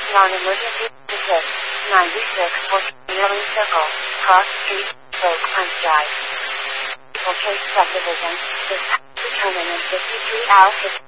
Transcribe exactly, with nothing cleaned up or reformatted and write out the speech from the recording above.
Non-emergency assist. ninety-six for Milling Circle, Cross Street, Oak Punch Drive. People Chase Subdivision. This determined in fifty-three hours.